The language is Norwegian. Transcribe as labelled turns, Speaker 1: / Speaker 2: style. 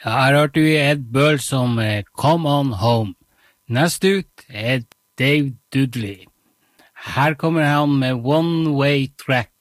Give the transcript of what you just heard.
Speaker 1: Her hørte vi Ed Bøhl som Come On Home. Neste ut Dave Dudley. Her kommer han med One Way Track.